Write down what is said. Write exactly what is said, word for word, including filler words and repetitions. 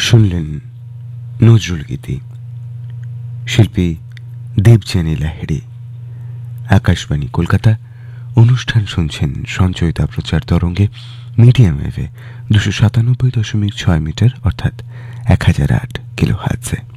শুনলেন নজরুল গীতি, শিল্পী দেবযানী লাহিড়ী। আকাশবাণী কলকাতা। অনুষ্ঠান শুনছেন সঞ্চয়িতা প্রচার তরঙ্গে মিডিয়াম ওয়েভে দুশো সাতানব্বই দশমিক ছয় মিটার অর্থাৎ এক হাজার আট কিলো হার্টজে।